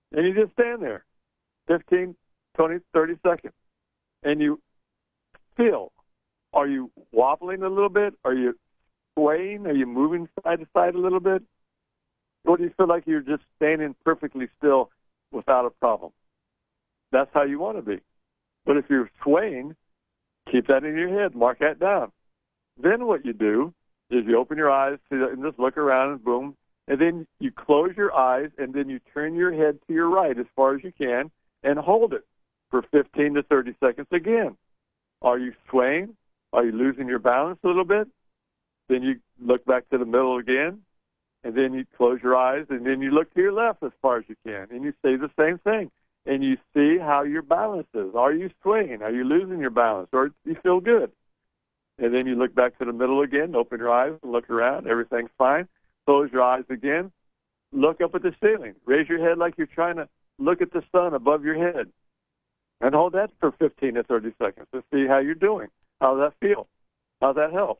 And you just stand there 15, 20, 30 seconds. And you feel, are you wobbling a little bit? Are you swaying? Are you moving side to side a little bit? Or do you feel like you're just standing perfectly still without a problem? That's how you want to be. But if you're swaying, keep that in your head. Mark that down. Then what you do is you open your eyes and just look around and boom. And then you close your eyes and then you turn your head to your right as far as you can and hold it for 15 to 30 seconds again. Are you swaying? Are you losing your balance a little bit? Then you look back to the middle again, and then you close your eyes, and then you look to your left as far as you can, and you say the same thing. And you see how your balance is. Are you swaying? Are you losing your balance? Or do you feel good? And then you look back to the middle again, open your eyes, and look around. Everything's fine. Close your eyes again. Look up at the ceiling. Raise your head like you're trying to look at the sun above your head. And hold that for 15 to 30 seconds to see how you're doing. How does that feel? How does that help?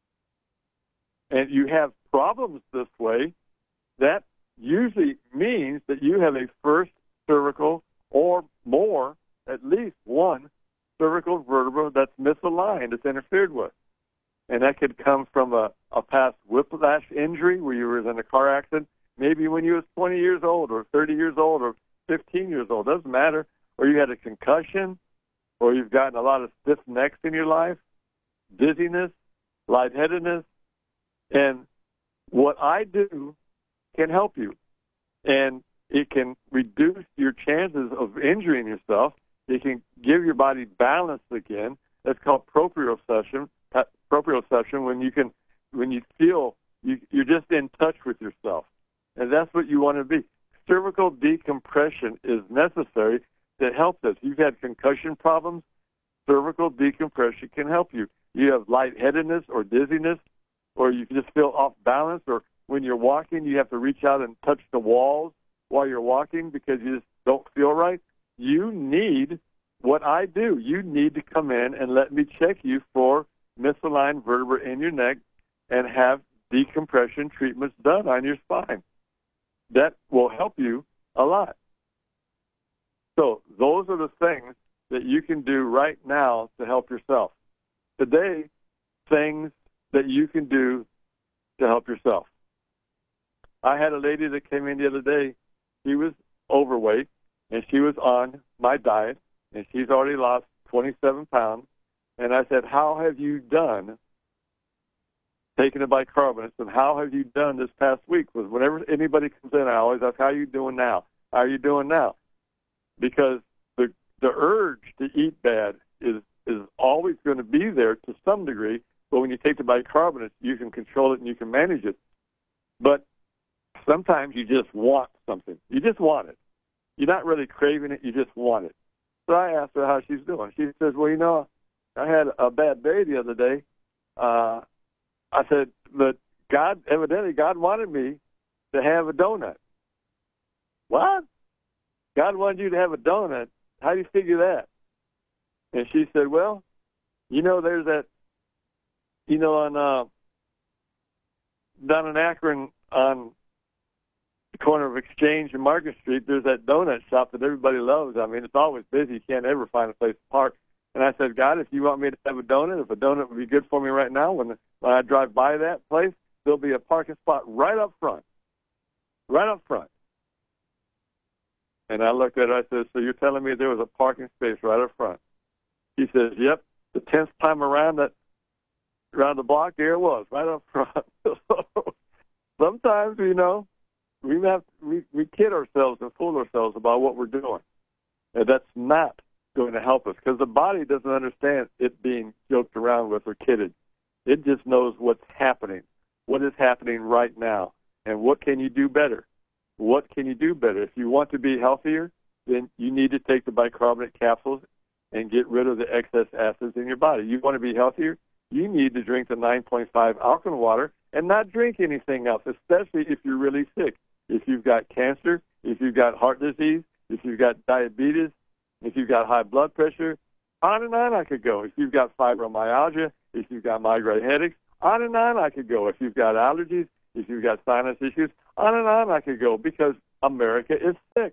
And you have problems this way, that usually means that you have a first cervical or more, at least one cervical vertebra that's misaligned, that's interfered with. And that could come from a past whiplash injury where you were in a car accident, maybe when you was 20 years old or 30 years old or 15 years old, doesn't matter. Or you had a concussion, or you've gotten a lot of stiff necks in your life, dizziness, lightheadedness. And what I do can help you. And it can reduce your chances of injuring yourself. It can give your body balance again. That's called proprioception. Proprioception, when you feel you're just in touch with yourself. And that's what you want to be. Cervical decompression is necessary to help this. You've had concussion problems, cervical decompression can help you. You have lightheadedness or dizziness, or you just feel off balance, or when you're walking, you have to reach out and touch the walls while you're walking because you just don't feel right. You need what I do. You need to come in and let me check you for misaligned vertebra in your neck and have decompression treatments done on your spine. That will help you a lot. So those are the things that you can do right now to help yourself. Today, things that you can do to help yourself. I had a lady that came in the other day. She was overweight, and she was on my diet, and she's already lost 27 pounds. And I said, how have you done taking the bicarbonates, and how have you done this past week? Because whenever anybody comes in, I always ask, how are you doing now? How are you doing now? Because the urge to eat bad is always going to be there to some degree, but when you take the bicarbonates, you can control it and you can manage it. But sometimes you just want something. You just want it. You're not really craving it, you just want it. So I asked her how she's doing. She says, well, you know, I had a bad day the other day. I said, but evidently God wanted me to have a donut. What? God wanted you to have a donut? How do you figure that? And she said, well, you know, there's that, you know, on down in Akron on the corner of Exchange and Market Street, there's that donut shop that everybody loves. I mean, it's always busy. You can't ever find a place to park. And I said, God, if you want me to have a donut, if a donut would be good for me right now, when I drive by that place, there'll be a parking spot right up front. Right up front. And I looked at her, I said, so you're telling me there was a parking space right up front? She says, yep, the 10th time around the block, there it was, right up front. Sometimes, you know, we kid ourselves and fool ourselves about what we're doing. And that's not going to help us because the body doesn't understand it being joked around with or kidded. It just knows what's happening, what is happening right now, and what can you do better. What can you do better? If you want to be healthier, then you need to take the bicarbonate capsules and get rid of the excess acids in your body. You want to be healthier? You need to drink the 9.5 alkaline water and not drink anything else, especially if you're really sick. If you've got cancer, if you've got heart disease, if you've got diabetes, if you've got high blood pressure, on and on I could go. If you've got fibromyalgia, if you've got migraine headaches, on and on I could go. If you've got allergies, if you've got sinus issues, on and on I could go because America is sick.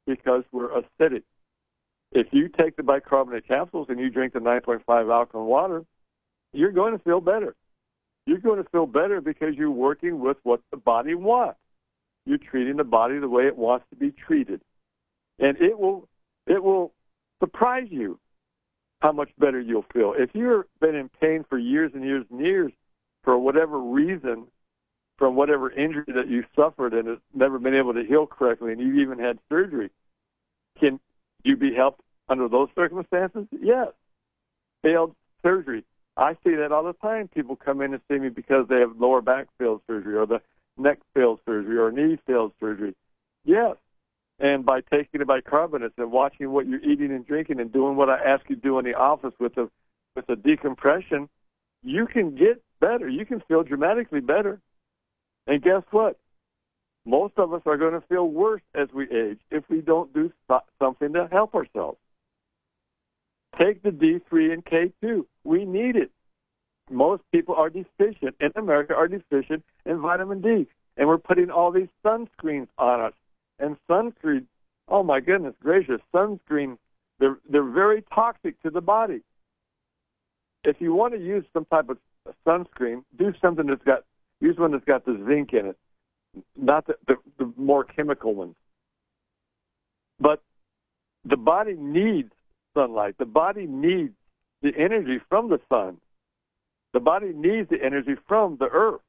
because we're acidic. If you take the bicarbonate capsules and you drink the 9.5 alkaline water, you're going to feel better. You're going to feel better because you're working with what the body wants. You're treating the body the way it wants to be treated. And it will surprise you how much better you'll feel. If you've been in pain for years and years and years for whatever reason, from whatever injury that you suffered and has never been able to heal correctly, and you've even had surgery, can you be helped under those circumstances? Yes. Failed surgery. I see that all the time. People come in and see me because they have lower back failed surgery or the neck failed surgery or knee failed surgery. Yes. And by taking the bicarbonates and watching what you're eating and drinking and doing what I ask you to do in the office with the decompression, you can get better. You can feel dramatically better. And guess what? Most of us are going to feel worse as we age if we don't do something to help ourselves. Take the D3 and K2. We need it. Most people are deficient, in America, are deficient in vitamin D. And we're putting all these sunscreens on us. And sunscreen, oh my goodness gracious, sunscreen, they're very toxic to the body. If you want to use some type of sunscreen, use one that's got the zinc in it, not the more chemical ones. But the body needs sunlight. The body needs the energy from the sun. The body needs the energy from the earth.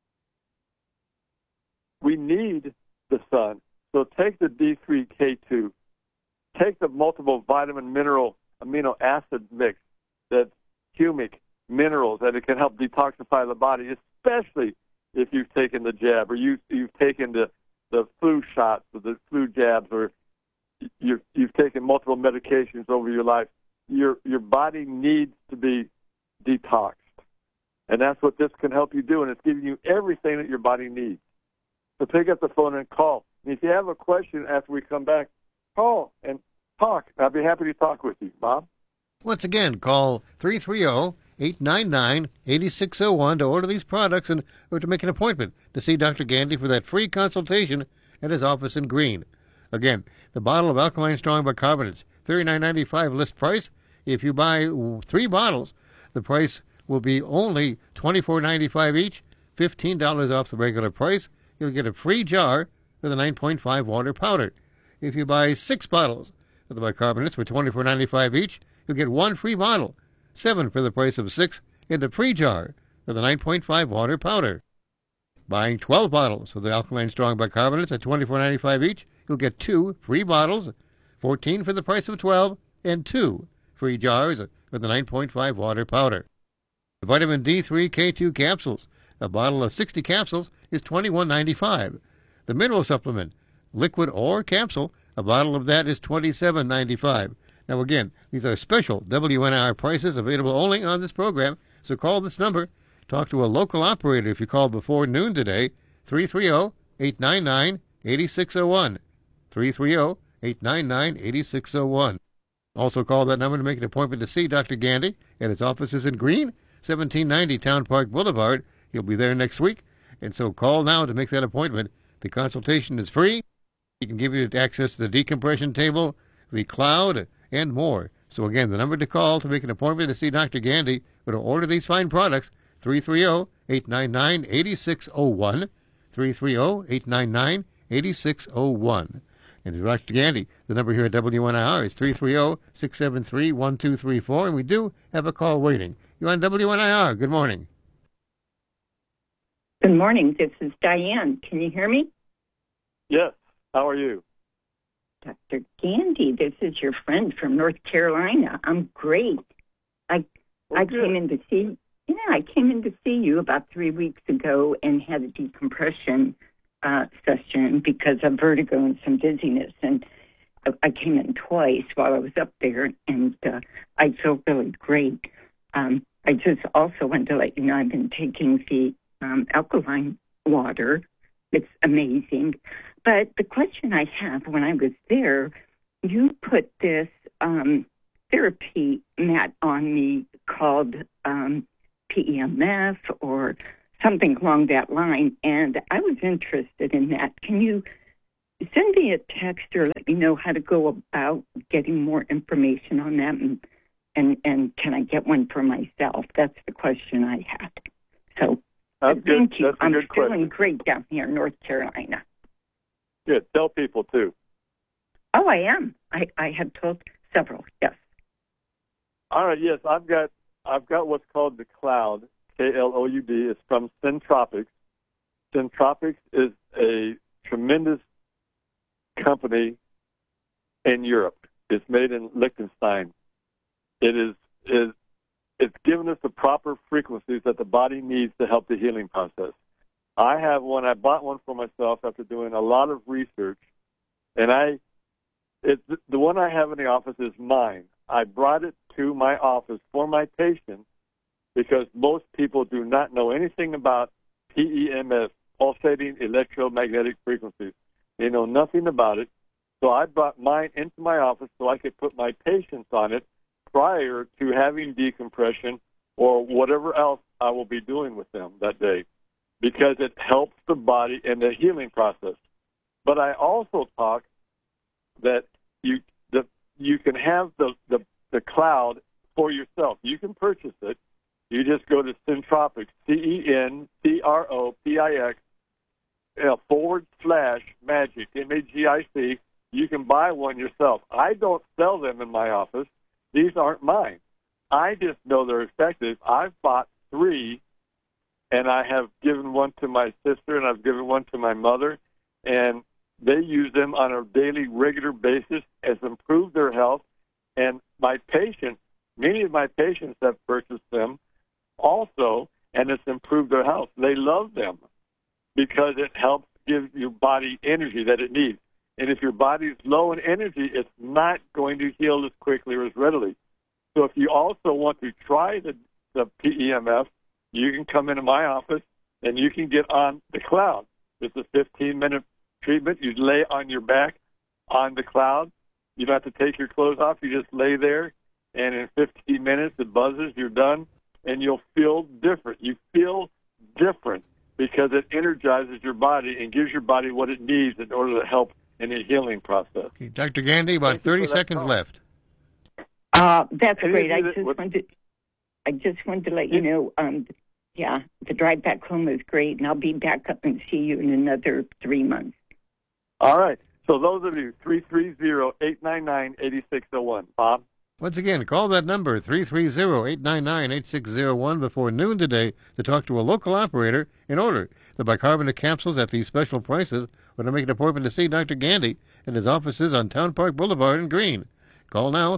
We need the sun. So take the D3K2, take the multiple vitamin, mineral, amino acid mix, that's humic, minerals, that it can help detoxify the body, especially if you've taken the jab or you've taken the flu shots or the flu jabs or you've taken multiple medications over your life. Your body needs to be detoxed. And that's what this can help you do, and it's giving you everything that your body needs. So pick up the phone and call. And if you have a question after we come back, call and talk. I'll be happy to talk with you. Bob? Once again, call 330-899-8601 to order these products or to make an appointment to see Dr. Gandy for that free consultation at his office in Green. Again, the bottle of Alkaline Strong Bicarbonates, $39.95 list price. If you buy 3 bottles, the price will be only $24.95 each, $15 off the regular price. You'll get a free jar of the 9.5 water powder. If you buy 6 bottles of the bicarbonates for $24.95 each, you'll get 1 free bottle, 7 for the price of 6, and a free jar of the 9.5 water powder. Buying 12 bottles of the Alkaline Strong Bicarbonates at $24.95 each, you'll get 2 free bottles, 14 for the price of 12, and 2 free jars of the 9.5 water powder. The vitamin D3 K2 capsules, a bottle of 60 capsules, is $21.95. The mineral supplement, liquid or capsule, a bottle of that is $27.95. Now again, these are special WNR prices available only on this program, so call this number. Talk to a local operator if you call before noon today, 330-899-8601. 330-899-8601. Also call that number to make an appointment to see Dr. Gandy at his offices in Green, 1790 Town Park Boulevard. He'll be there next week, and so call now to make that appointment. The consultation is free. He can give you access to the decompression table, the cloud, and more. So again, the number to call to make an appointment to see Dr. Gandy or to order these fine products, 330-899-8601, 330-899-8601. And Dr. Gandy, the number here at WNIR is 330-673-1234, and we do have a call waiting. You're on WNIR. Good morning. Good morning. This is Diane. Can you hear me? Yes. How are you? Dr. Gandy, this is your friend from North Carolina. I'm great. I came in to see you about 3 weeks ago and had a decompression session because of vertigo and some dizziness. And I came in twice while I was up there, and I feel really great. I just also wanted to let you know I've been taking the alkaline water. It's amazing. But the question I have, when I was there, you put this therapy mat on me called PEMF or something along that line, and I was interested in that. Can you send me a text or let me know how to go about getting more information on that, and can I get one for myself? That's the question I had. So thank you. I'm feeling great down here in North Carolina. Good. Tell people too. Oh, I am. I have told several. Yes. All right. Yes, I've got what's called the Cloud. KLOUD. It's from Centropics. Centropics is a tremendous company in Europe. It's made in Liechtenstein. It's given us the proper frequencies that the body needs to help the healing process. I have one. I bought one for myself after doing a lot of research, and the one I have in the office is mine. I brought it to my office for my patients because most people do not know anything about PEMF, pulsating electromagnetic frequencies. They know nothing about it. So I brought mine into my office so I could put my patients on it prior to having decompression or whatever else I will be doing with them that day, because it helps the body in the healing process. But I also talk that you can have the Cloud for yourself. You can purchase it. You just go to Centropics, CENTROPIX, /magic, MAGIC. You can buy one yourself. I don't sell them in my office. These aren't mine. I just know they're effective. I've bought 3, and I have given one to my sister, and I've given one to my mother, and they use them on a daily, regular basis. It's improved their health. And my patients, many of my patients have purchased them also, and it's improved their health. They love them because it helps give your body energy that it needs. And if your body's low in energy, it's not going to heal as quickly or as readily. So if you also want to try the PEMF, you can come into my office and you can get on the Cloud. It's a 15-minute treatment. You lay on your back on the Cloud. You don't have to take your clothes off. You just lay there, and in 15 minutes it buzzes. You're done, and you'll feel different. You feel different because it energizes your body and gives your body what it needs in order to help in the healing process. Okay, Dr. Gandy, about 30 seconds left. That's great. I just wanted to let you know, the drive back home is great, and I'll be back up and see you in another 3 months. All right. So those of you, 330-899-8601. Bob? Once again, call that number, 330-899-8601, before noon today to talk to a local operator and order the bicarbonate capsules at these special prices, or to make an appointment to see Dr. Gandy in his offices on Town Park Boulevard in Greene. Call now,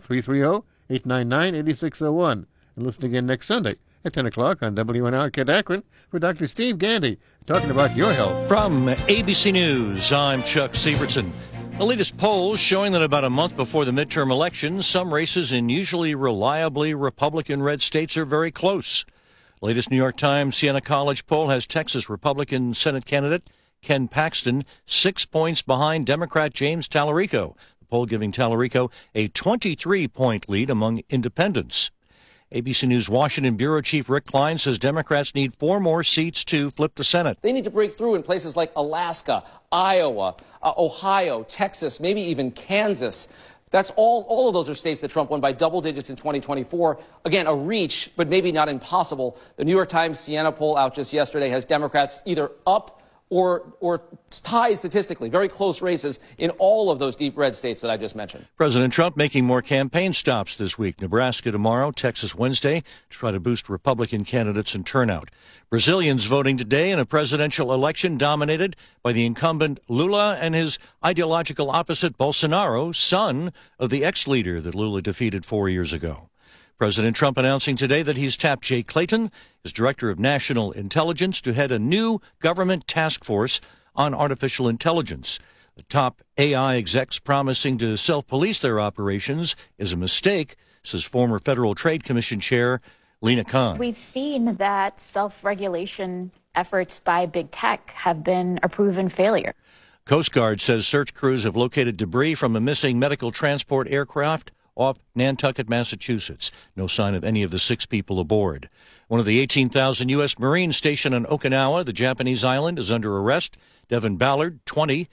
330-899-8601. And listen again next Sunday at 10 o'clock on WNR Akron for Dr. Steve Gandy, talking about your health. From ABC News, I'm Chuck Sievertson. The latest polls showing that about a month before the midterm elections, some races in usually reliably Republican-red states are very close. Latest New York Times Siena College poll has Texas Republican Senate candidate Ken Paxton 6 points behind Democrat James Tallarico, the poll giving Tallarico a 23-point lead among independents. ABC News Washington Bureau Chief Rick Klein says Democrats need 4 more seats to flip the Senate. They need to break through in places like Alaska, Iowa, Ohio, Texas, maybe even Kansas. That's all of those are states that Trump won by double digits in 2024. Again, a reach, but maybe not impossible. The New York Times Siena poll out just yesterday has Democrats either up or tied statistically, very close races in all of those deep red states that I just mentioned. President Trump making more campaign stops this week. Nebraska tomorrow, Texas Wednesday, to try to boost Republican candidates and turnout. Brazilians voting today in a presidential election dominated by the incumbent Lula and his ideological opposite Bolsonaro, son of the ex-leader that Lula defeated 4 years ago. President Trump announcing today that he's tapped Jay Clayton, as Director of National Intelligence, to head a new government task force on artificial intelligence. The top AI execs promising to self-police their operations is a mistake, says former Federal Trade Commission Chair Lena Khan. We've seen that self-regulation efforts by big tech have been a proven failure. Coast Guard says search crews have located debris from a missing medical transport aircraft off Nantucket, Massachusetts. No sign of any of the 6 people aboard. One of the 18,000 U.S. Marines stationed on Okinawa, the Japanese island, is under arrest. Devin Ballard, 20,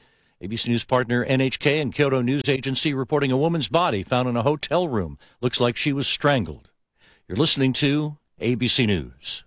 ABC News partner NHK and Kyoto News Agency reporting a woman's body found in a hotel room. Looks like she was strangled. You're listening to ABC News.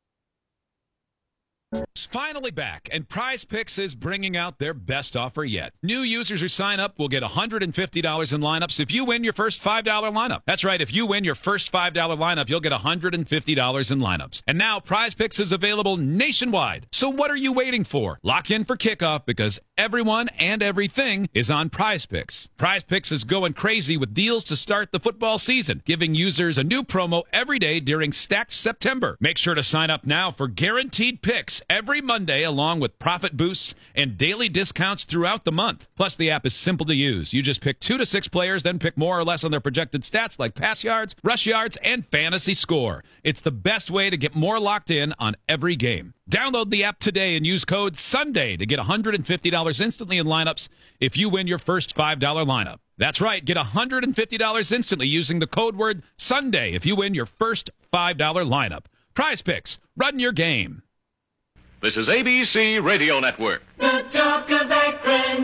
It's finally back, and Prize Picks is bringing out their best offer yet. New users who sign up will get $150 in lineups if you win your first $5 lineup. That's right, if you win your first $5 lineup, you'll get $150 in lineups. And now Prize Picks is available nationwide. So what are you waiting for? Lock in for kickoff because everyone and everything is on Prize Picks. Prize Picks is going crazy with deals to start the football season, giving users a new promo every day during Stacked September. Make sure to sign up now for guaranteed picks every Monday, along with profit boosts and daily discounts throughout the month. Plus, the app is simple to use. You just pick 2 to 6 players, then pick more or less on their projected stats like pass yards, rush yards, and fantasy score. It's the best way to get more locked in on every game. Download the app today and use code SUNDAY to get $150 instantly in lineups if you win your first $5 lineup. That's right, get $150 instantly using the code word SUNDAY if you win your first $5 lineup. Prize Picks, run your game. This is ABC Radio Network. The talk of Akron,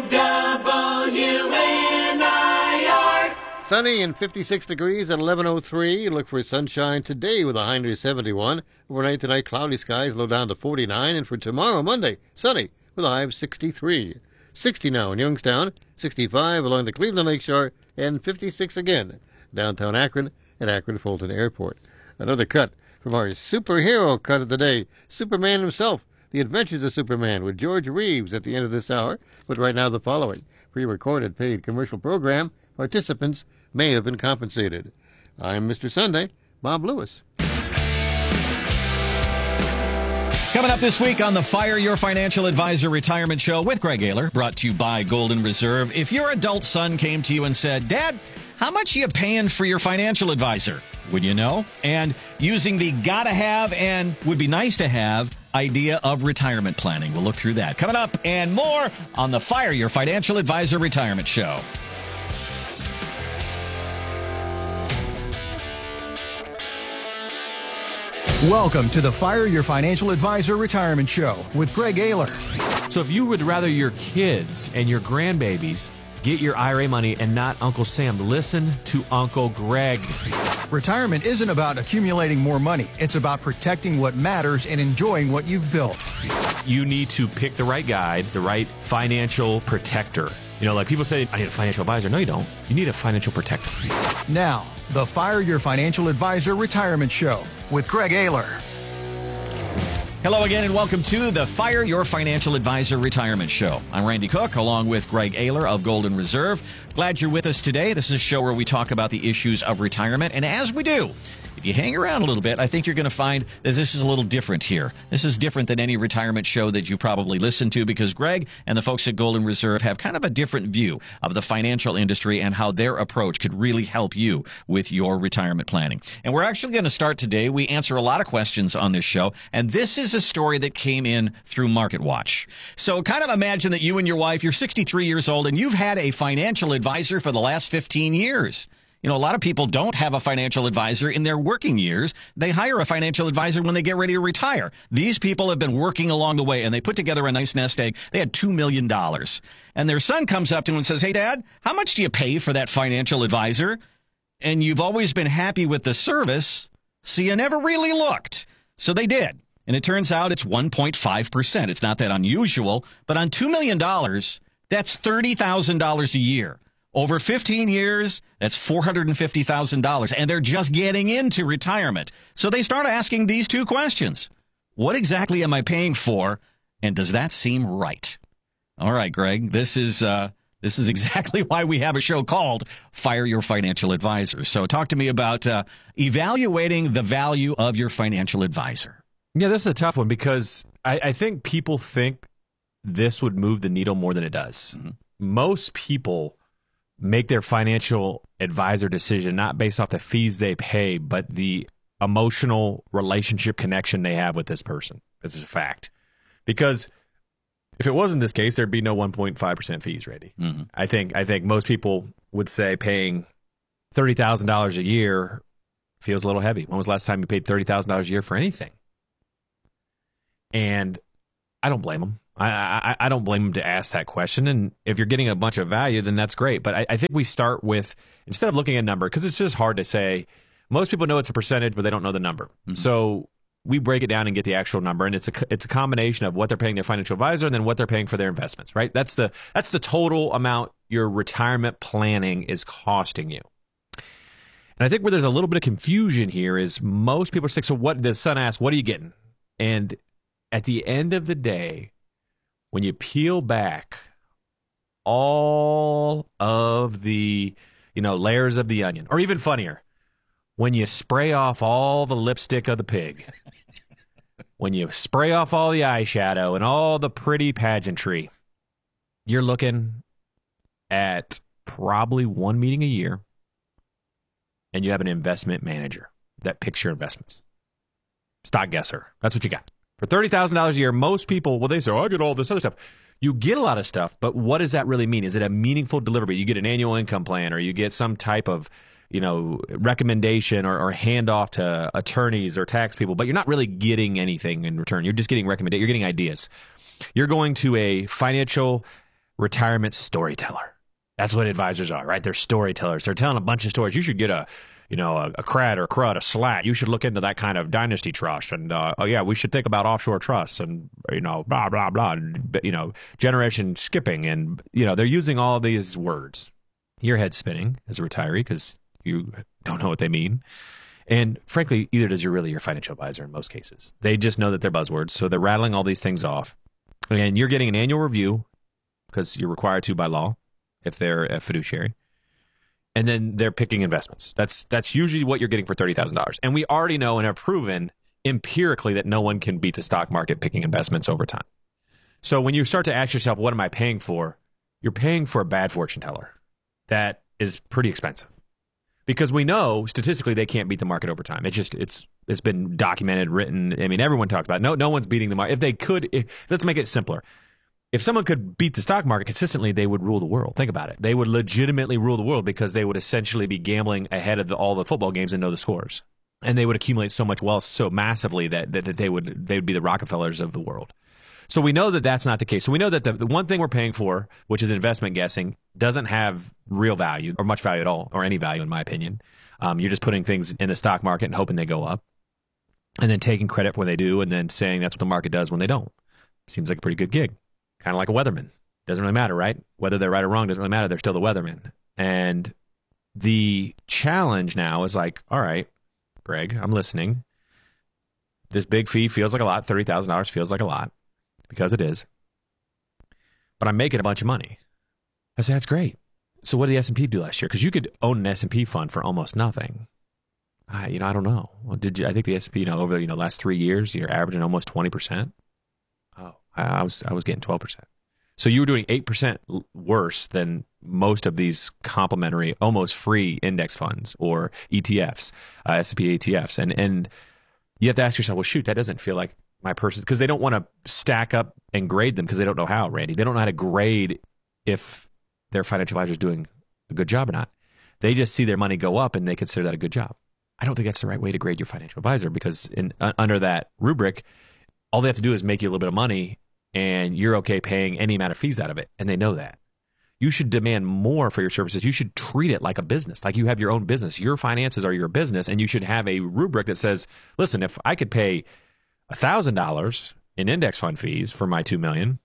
WNIR. Sunny and 56 degrees at 11:03. Look for sunshine today with a high near 71. Overnight tonight, cloudy skies, low down to 49. And for tomorrow, Monday, sunny with a high of 63. 60 now in Youngstown, 65 along the Cleveland Lakeshore, and 56 again downtown Akron at Akron-Fulton Airport. Another cut from our superhero cut of the day, Superman himself. The Adventures of Superman with George Reeves at the end of this hour. But right now the following pre-recorded paid commercial program. Participants may have been compensated. I'm Mr. Sunday, Bob Lewis. Coming up this week on the Fire Your Financial Advisor Retirement Show with Greg Ayler, brought to you by Golden Reserve. If your adult son came to you and said, Dad, how much are you paying for your financial advisor? Would you know? And using the gotta have and would be nice to have idea of retirement planning. We'll look through that. Coming up and more on the Fire Your Financial Advisor Retirement Show. Welcome to the Fire Your Financial Advisor Retirement Show with Greg Ayler. So if you would rather your kids and your grandbabies get your IRA money and not Uncle Sam, listen to Uncle Greg. Retirement isn't about accumulating more money. It's about protecting what matters and enjoying what you've built. You need to pick the right guide, the right financial protector. You know, like people say, I need a financial advisor. No, you don't. You need a financial protector. Now, the Fire Your Financial Advisor Retirement Show with Greg Ayler. Hello again and welcome to the Fire Your Financial Advisor Retirement Show. I'm Randy Cook along with Greg Ayler of Golden Reserve. Glad you're with us today. This is a show where we talk about the issues of retirement. And as we do, if you hang around a little bit, I think you're going to find that this is a little different here. This is different than any retirement show that you probably listen to because Greg and the folks at Golden Reserve have kind of a different view of the financial industry and how their approach could really help you with your retirement planning. And we're actually going to start today. We answer a lot of questions on this show, and this is a story that came in through MarketWatch. So kind of imagine that you and your wife, you're 63 years old, and you've had a financial advisor for the last 15 years. You know, a lot of people don't have a financial advisor in their working years. They hire a financial advisor when they get ready to retire. These people have been working along the way, and they put together a nice nest egg. They had $2 million. And their son comes up to them and says, hey, Dad, how much do you pay for that financial advisor? And you've always been happy with the service, so you never really looked. So they did. And it turns out it's 1.5%. It's not that unusual, but on $2 million, that's $30,000 a year. Over 15 years, that's $450,000, and they're just getting into retirement. So they start asking these two questions. What exactly am I paying for, and does that seem right? All right, Greg, this is exactly why we have a show called Fire Your Financial Advisor. So talk to me about evaluating the value of your financial advisor. Yeah, this is a tough one because I think people think this would move the needle more than it does. Mm-hmm. Most people make their financial advisor decision not based off the fees they pay, but the emotional relationship connection they have with this person. This is a fact. Because if it wasn't this case, there'd be no 1.5% fees, Randy. Mm-hmm. I think most people would say paying $30,000 a year feels a little heavy. When was the last time you paid $30,000 a year for anything? And I don't blame them. I don't blame them to ask that question. And if you're getting a bunch of value, then that's great. But I think we start with, instead of looking at a number, because it's just hard to say, most people know it's a percentage, but they don't know the number. Mm-hmm. So we break it down and get the actual number, and it's a combination of what they're paying their financial advisor and then what they're paying for their investments, right? That's the total amount your retirement planning is costing you. And I think where there's a little bit of confusion here is most people are saying, so what, the son asks, what are you getting? And at the end of the day, when you peel back all of the, layers of the onion, or even funnier, when you spray off all the lipstick of the pig, when you spray off all the eyeshadow and all the pretty pageantry, you're looking at probably one meeting a year, and you have an investment manager that picks your investments. Stock guesser. That's what you got. For $30,000 a year, most people, they say, I get all this other stuff. You get a lot of stuff, but what does that really mean? Is it a meaningful delivery? You get an annual income plan, or you get some type of recommendation or handoff to attorneys or tax people, but you're not really getting anything in return. You're just getting recommended. You're getting ideas. You're going to a financial retirement storyteller. That's what advisors are, right? They're storytellers. They're telling a bunch of stories. You should get a CRAD or CRUD, a SLAT. You should look into that kind of dynasty trust. And, we should think about offshore trusts and, blah, blah, blah, and, generation skipping. And, they're using all these words. Your head's spinning as a retiree because you don't know what they mean. And frankly, either does your financial advisor in most cases. They just know that they're buzzwords. So they're rattling all these things off. And you're getting an annual review because you're required to by law if they're a fiduciary. And then they're picking investments. That's usually what you're getting for $30,000. And we already know and have proven empirically that no one can beat the stock market picking investments over time. So when you start to ask yourself, what am I paying for? You're paying for a bad fortune teller. That is pretty expensive. Because we know statistically they can't beat the market over time. It's been documented, written. I mean, everyone talks about it. No one's beating the market. If they could, let's make it simpler. If someone could beat the stock market consistently, they would rule the world. Think about it. They would legitimately rule the world because they would essentially be gambling ahead of all the football games and know the scores. And they would accumulate so much wealth so massively that they would be the Rockefellers of the world. So we know that that's not the case. So we know that the one thing we're paying for, which is investment guessing, doesn't have real value or much value at all, or any value in my opinion. You're just putting things in the stock market and hoping they go up, and then taking credit when they do, and then saying that's what the market does when they don't. Seems like a pretty good gig. Kind of like a weatherman. Doesn't really matter, right? Whether they're right or wrong doesn't really matter. They're still the weatherman. And the challenge now is like, all right, Greg, I'm listening. This big fee feels like a lot. $30,000 feels like a lot because it is. But I'm making a bunch of money. I say, that's great. So what did the S&P do last year? Because you could own an S&P fund for almost nothing. I don't know. Well, I think the S&P, over the last 3 years, you're averaging almost 20%. I was getting 12%. So you were doing 8% worse than most of these complimentary, almost free index funds or ETFs, S&P ETFs. And you have to ask yourself, well, shoot, that doesn't feel like my person, because they don't want to stack up and grade them because they don't know how, Randy. They don't know how to grade if their financial advisor is doing a good job or not. They just see their money go up and they consider that a good job. I don't think that's the right way to grade your financial advisor because under that rubric, all they have to do is make you a little bit of money and you're okay paying any amount of fees out of it. And they know that. You should demand more for your services. You should treat it like a business, like you have your own business. Your finances are your business, and you should have a rubric that says, listen, if I could pay $1,000 in index fund fees for my $2 million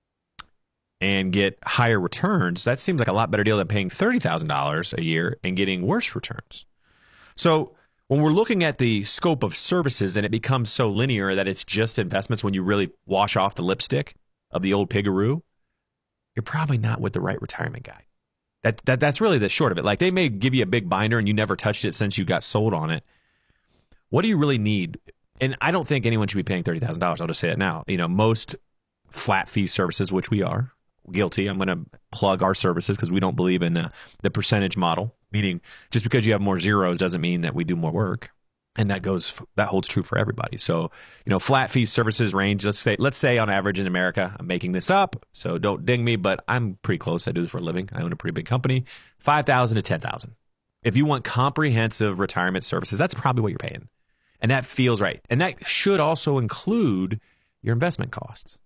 and get higher returns, that seems like a lot better deal than paying $30,000 a year and getting worse returns. So when we're looking at the scope of services and it becomes so linear that it's just investments when you really wash off the lipstick of the old pigaroo, you're probably not with the right retirement guy. That's really the short of it. Like they may give you a big binder and you never touched it since you got sold on it. What do you really need? And I don't think anyone should be paying $30,000. I'll just say it now. Most flat fee services, which we are guilty. I'm going to plug our services because we don't believe in the percentage model. Meaning, just because you have more zeros doesn't mean that we do more work, and that holds true for everybody. So, flat fee services range. Let's say on average in America, I'm making this up, so don't ding me, but I'm pretty close. I do this for a living. I own a pretty big company. $5,000 to $10,000. If you want comprehensive retirement services, that's probably what you're paying, and that feels right. And that should also include your investment costs.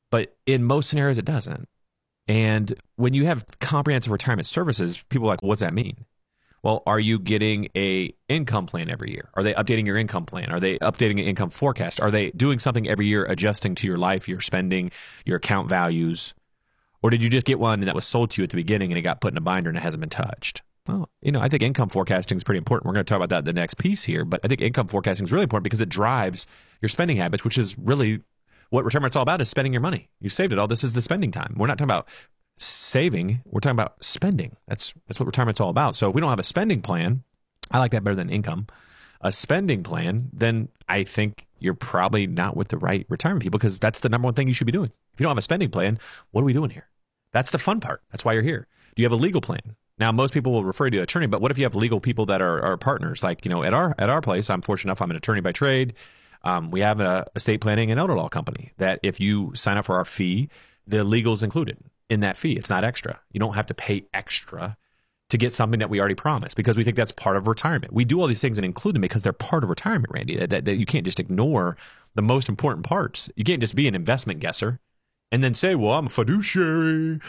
But in most scenarios, it doesn't. And when you have comprehensive retirement services, people are like, what's that mean? Well, are you getting a income plan every year? Are they updating your income plan? Are they updating an income forecast? Are they doing something every year, adjusting to your life, your spending, your account values? Or did you just get one that was sold to you at the beginning and it got put in a binder and it hasn't been touched? Well, I think income forecasting is pretty important. We're going to talk about that in the next piece here. But I think income forecasting is really important because it drives your spending habits, which is really what retirement's all about, is spending your money. You saved it all. This is the spending time. We're not talking about saving. We're talking about spending. That's what retirement's all about. So if we don't have a spending plan, I like that better than income, a spending plan, then I think you're probably not with the right retirement people, because that's the number one thing you should be doing. If you don't have a spending plan, what are we doing here? That's the fun part. That's why you're here. Do you have a legal plan? Now, most people will refer you to an attorney, but what if you have legal people that are partners? Like, at our place, I'm fortunate enough, I'm an attorney by trade. We have a estate planning and elder law company that if you sign up for our fee, the legal is included in that fee. It's not extra. You don't have to pay extra to get something that we already promised, because we think that's part of retirement. We do all these things and include them because they're part of retirement, Randy, that you can't just ignore the most important parts. You can't just be an investment guesser and then say, well, I'm a fiduciary,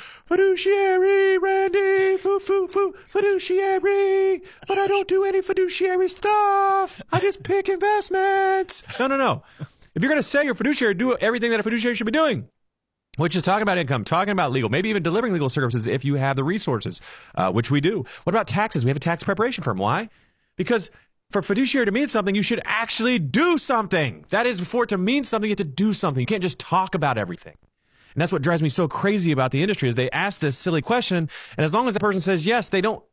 Randy, fiduciary, but I don't do any fiduciary stuff. I just pick investments. No. If you're going to say you're a fiduciary, do everything that a fiduciary should be doing, which is talking about income, talking about legal, maybe even delivering legal services if you have the resources, which we do. What about taxes? We have a tax preparation firm. Why? Because for fiduciary to mean something, you should actually do something. That is, for it to mean something, you have to do something. You can't just talk about everything. And that's what drives me so crazy about the industry, is they ask this silly question, and as long as the person says yes, they don't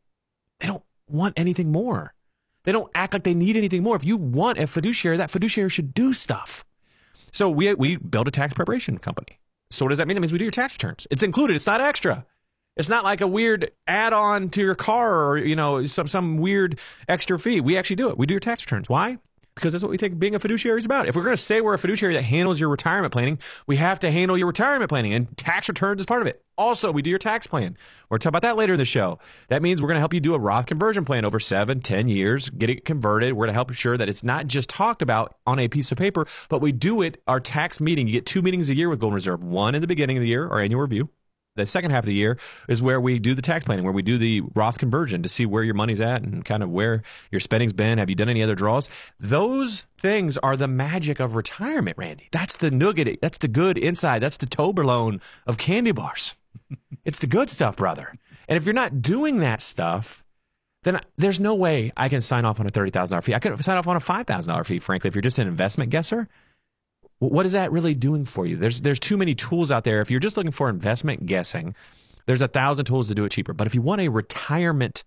want anything more. They don't act like they need anything more. If you want a fiduciary, that fiduciary should do stuff. So we build a tax preparation company. So what does that mean? That means we do your tax returns. It's included. It's not extra. It's not like a weird add-on to your car or, some weird extra fee. We actually do it. We do your tax returns. Why? Because that's what we think being a fiduciary is about. If we're going to say we're a fiduciary that handles your retirement planning, we have to handle your retirement planning, and tax returns is part of it. Also, we do your tax plan. We're going to talk about that later in the show. That means we're going to help you do a Roth conversion plan over 7-10 years, get it converted. We're going to help ensure that it's not just talked about on a piece of paper, but we do it, our tax meeting. You get 2 meetings a year with Golden Reserve, one in the beginning of the year, our annual review. The second half of the year is where we do the tax planning, where we do the Roth conversion to see where your money's at and kind of where your spending's been. Have you done any other draws? Those things are the magic of retirement, Randy. That's the nougat. That's the good inside. That's the Toblerone of candy bars. It's the good stuff, brother. And if you're not doing that stuff, then there's no way I can sign off on a $30,000 fee. I could sign off on a $5,000 fee, frankly, if you're just an investment guesser. What is that really doing for you? There's too many tools out there. If you're just looking for investment guessing, there's 1,000 tools to do it cheaper. But if you want a retirement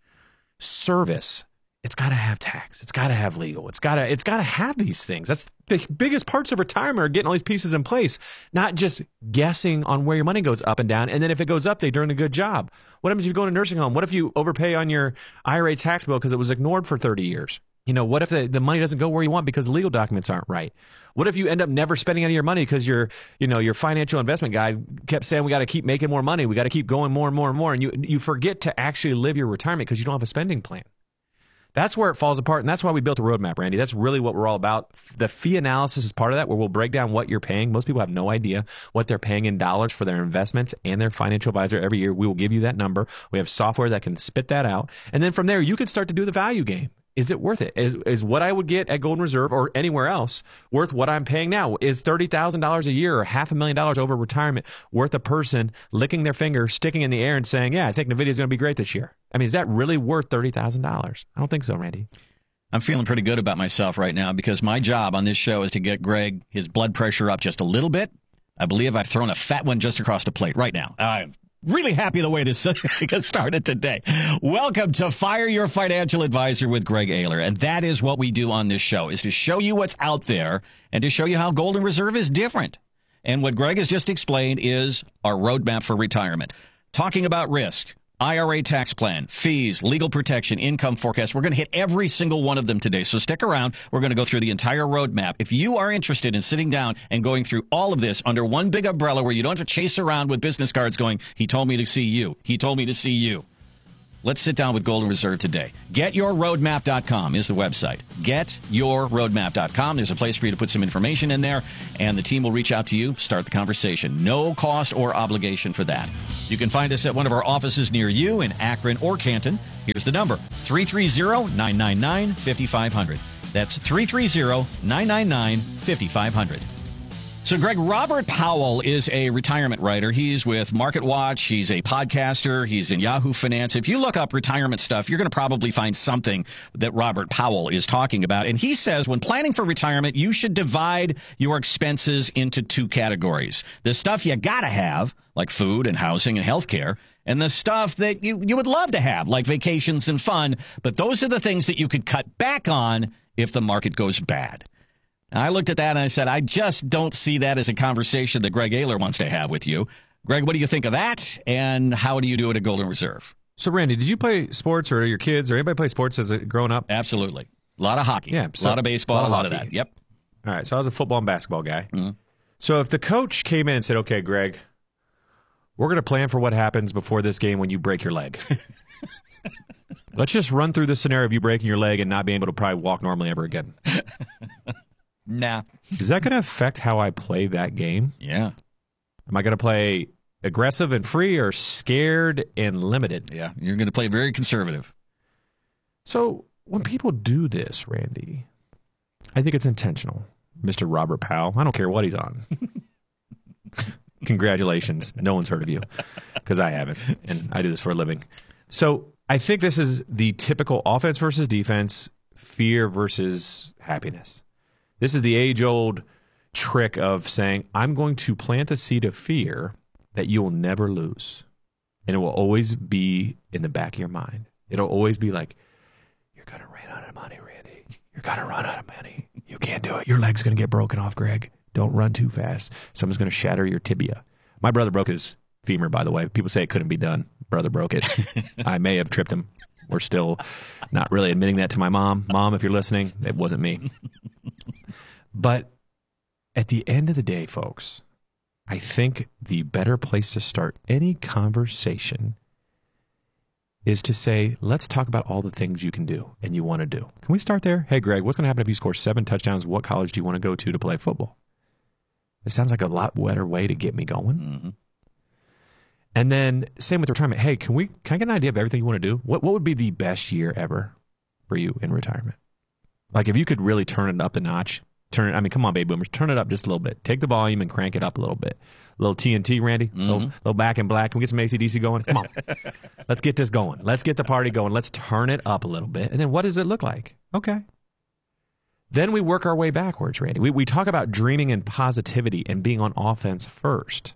service, it's got to have tax. It's got to have legal. It's got to have these things. That's the biggest parts of retirement, are getting all these pieces in place, not just guessing on where your money goes up and down. And then if it goes up, they're doing a good job. What happens if you go to a nursing home? What if you overpay on your IRA tax bill because it was ignored for 30 years? What if the money doesn't go where you want because the legal documents aren't right? What if you end up never spending any of your money because your financial investment guy kept saying, we got to keep making more money. We got to keep going more and more and more. And you forget to actually live your retirement because you don't have a spending plan. That's where it falls apart. And that's why we built a roadmap, Randy. That's really what we're all about. The fee analysis is part of that, where we'll break down what you're paying. Most people have no idea what they're paying in dollars for their investments and their financial advisor every year. We will give you that number. We have software that can spit that out. And then from there, you can start to do the value game. Is it worth it? Is what I would get at Golden Reserve or anywhere else worth what I'm paying now? Is $30,000 a year or $500,000 over retirement worth a person licking their finger, sticking in the air and saying, yeah, I think NVIDIA is going to be great this year? I mean, is that really worth $30,000? I don't think so, Randy. I'm feeling pretty good about myself right now because my job on this show is to get Greg his blood pressure up just a little bit. I believe I've thrown a fat one just across the plate right now. I'm really happy the way this gets started today. Welcome to Fire Your Financial Advisor with Greg Ayler. And that is what we do on this show, is to show you what's out there and to show you how Golden Reserve is different. And what Greg has just explained is our roadmap for retirement. Talking about risk, IRA tax plan, fees, legal protection, income forecast. We're going to hit every single one of them today. So stick around. We're going to go through the entire roadmap. If you are interested in sitting down and going through all of this under one big umbrella where you don't have to chase around with business cards going, he told me to see you. He told me to see you. Let's sit down with Golden Reserve today. GetYourRoadmap.com is the website. GetYourRoadmap.com. There's a place for you to put some information in there, and the team will reach out to you, start the conversation. No cost or obligation for that. You can find us at one of our offices near you in Akron or Canton. Here's the number, 330-999-5500. That's 330-999-5500. So, Greg, Robert Powell is a retirement writer. He's with MarketWatch. He's a podcaster. He's in Yahoo Finance. If you look up retirement stuff, you're going to probably find something that Robert Powell is talking about. And he says when planning for retirement, you should divide your expenses into two categories. The stuff you got to have, like food and housing and healthcare, and the stuff that you would love to have, like vacations and fun. But those are the things that you could cut back on if the market goes bad. I looked at that and I said, I just don't see that as a conversation that Greg Ayler wants to have with you. Greg, what do you think of that? And how do you do it at Golden Reserve? So, Randy, did you play sports, or your kids or anybody play sports as growing up? Absolutely. A lot of hockey. Yeah. A lot of baseball. A lot of that. Yep. All right. So I was a football and basketball guy. Mm-hmm. So if the coach came in and said, okay, Greg, we're going to plan for what happens before this game when you break your leg. Let's just run through the scenario of you breaking your leg and not being able to probably walk normally ever again. Nah. Is that going to affect how I play that game? Yeah. Am I going to play aggressive and free or scared and limited? Yeah, you're going to play very conservative. So when people do this, Randy, I think it's intentional. Mr. Robert Powell, I don't care what he's on. Congratulations. No one's heard of you because I haven't, and I do this for a living. So I think this is the typical offense versus defense, fear versus happiness. This is the age-old trick of saying, I'm going to plant the seed of fear that you will never lose. And it will always be in the back of your mind. It'll always be like, you're going to run out of money, Randy. You're going to run out of money. You can't do it. Your leg's going to get broken off, Greg. Don't run too fast. Someone's going to shatter your tibia. My brother broke his femur, by the way. People say it couldn't be done. Brother broke it. I may have tripped him. We're still not really admitting that to my mom. Mom, if you're listening, it wasn't me. But at the end of the day, folks, I think the better place to start any conversation is to say, let's talk about all the things you can do and you want to do. Can we start there? Hey, Greg, what's going to happen if you score 7 touchdowns? What college do you want to go to play football? It sounds like a lot better way to get me going. Mm-hmm. And then same with retirement. Hey, can I get an idea of everything you want to do? What would be the best year ever for you in retirement? Like if you could really turn it up a notch, come on, baby boomers, turn it up just a little bit. Take the volume and crank it up a little bit. A little TNT, Randy. Mm-hmm. Little Back in Black. Can we get some AC/DC going? Come on. Let's get this going. Let's get the party going. Let's turn it up a little bit. And then what does it look like? Okay. Then we work our way backwards, Randy. We talk about dreaming and positivity and being on offense first.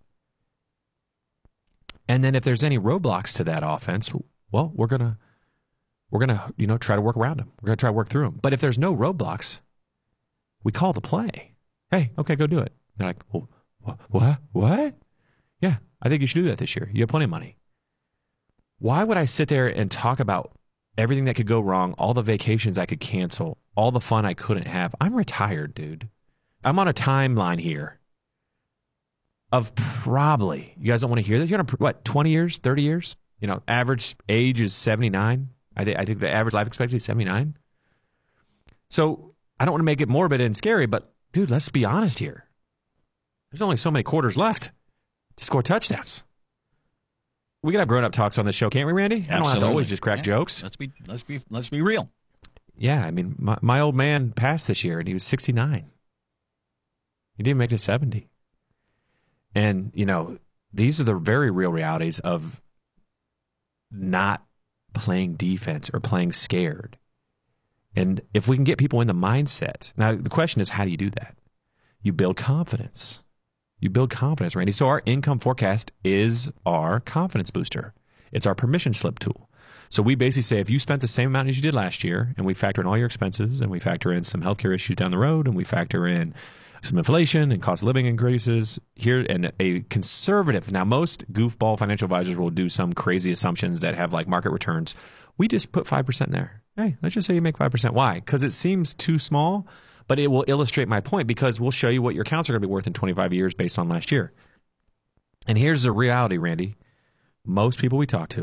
And then if there's any roadblocks to that offense, well, we're gonna try to work around them. We're gonna try to work through them. But if there's no roadblocks, we call the play. Hey, okay, go do it. They're like, well, what? Yeah, I think you should do that this year. You have plenty of money. Why would I sit there and talk about everything that could go wrong, all the vacations I could cancel, all the fun I couldn't have? I'm retired, dude. I'm on a timeline here of probably, you guys don't want to hear this? You're on 20 years, 30 years? Average age is 79. I think the average life expectancy is 79. So I don't want to make it morbid and scary, but dude, let's be honest here. There's only so many quarters left to score touchdowns. We can have grown-up talks on this show, can't we, Randy? Absolutely. I don't have to always just crack jokes. Let's be real. Yeah, I mean, my old man passed this year, and he was 69. He didn't make it to 70. And, these are the very real realities of not playing defense or playing scared. And if we can get people in the mindset, now the question is, how do you do that? You build confidence. You build confidence, Randy. So our income forecast is our confidence booster. It's our permission slip tool. So we basically say, if you spent the same amount as you did last year, and we factor in all your expenses, and we factor in some healthcare issues down the road, and we factor in some inflation and cost of living increases here, and a conservative. Now, most goofball financial advisors will do some crazy assumptions that have like market returns. We just put 5% there. Hey, let's just say you make 5%. Why? Because it seems too small, but it will illustrate my point, because we'll show you what your accounts are going to be worth in 25 years based on last year. And here's the reality, Randy. Most people we talk to,